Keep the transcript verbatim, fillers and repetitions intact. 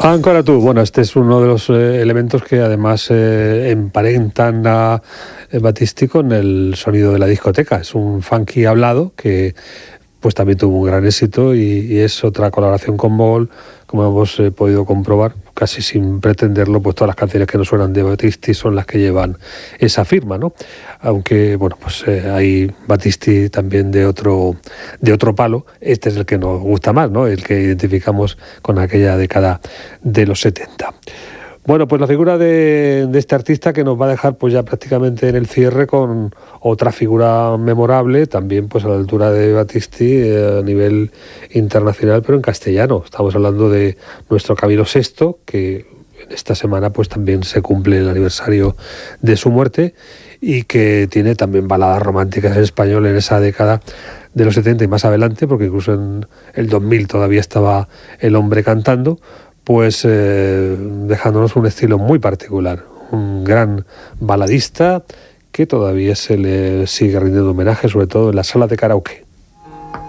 Ancora tú, bueno, este es uno de los eh, elementos que además eh, emparentan a eh, Battisti con el sonido de la discoteca. Es un funky hablado que pues también tuvo un gran éxito y, y es otra colaboración con Mogol, como hemos eh, podido comprobar, casi sin pretenderlo, pues todas las canciones que nos suenan de Battisti son las que llevan esa firma, ¿no? Aunque, bueno, pues eh, hay Battisti también de otro, de otro palo. Este es el que nos gusta más, ¿no? El que identificamos con aquella década de los setenta. Bueno, pues la figura de, de este artista que nos va a dejar pues ya prácticamente en el cierre con otra figura memorable, también pues a la altura de Battisti eh, a nivel internacional, pero en castellano. Estamos hablando de nuestro Camilo sexto, que esta semana pues también se cumple el aniversario de su muerte y que tiene también baladas románticas en español en esa década de los setenta y más adelante, porque incluso en el dos mil todavía estaba el hombre cantando, pues eh, dejándonos un estilo muy particular, un gran baladista que todavía se le sigue rindiendo homenaje, sobre todo en las salas de karaoke.